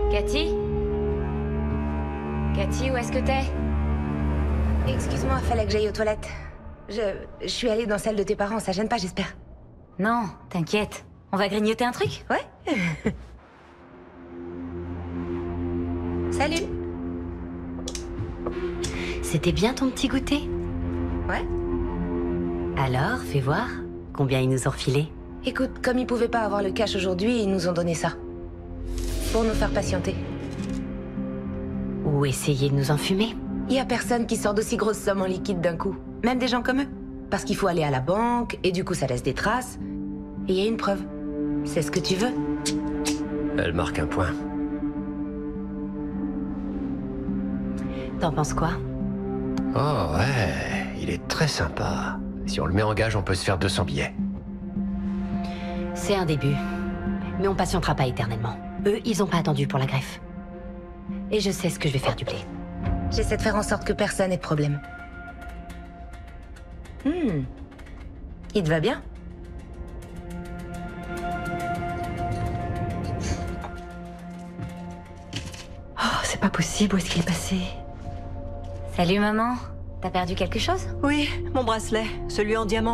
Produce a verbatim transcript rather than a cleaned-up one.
Cathy? Cathy, où est-ce que t'es? Excuse-moi, fallait que j'aille aux toilettes. Je... je suis allée dans celle de tes parents, ça gêne pas, j'espère. Non, t'inquiète. On va grignoter un truc? Ouais. Salut. C'était bien ton petit goûter? Ouais. Alors, fais voir. Combien ils nous ont filé? Écoute, comme ils pouvaient pas avoir le cash aujourd'hui, ils nous ont donné ça. Pour nous faire patienter. Ou essayer de nous enfumer? Y a personne qui sort d'aussi grosses sommes en liquide d'un coup. Même des gens comme eux. Parce qu'il faut aller à la banque, et du coup ça laisse des traces. Et y a une preuve. C'est ce que tu veux. Elle marque un point. T'en penses quoi? Oh ouais, il est très sympa. Si on le met en gage, on peut se faire deux cents billets. C'est un début. Mais on patientera pas éternellement. Eux, ils ont pas attendu pour la greffe. Et je sais ce que je vais faire du blé. J'essaie de faire en sorte que personne ait de problème. Hmm. Il te va bien? Oh, c'est pas possible, où est-ce qu'il est passé? Salut maman. T'as perdu quelque chose? Oui, mon bracelet, celui en diamant.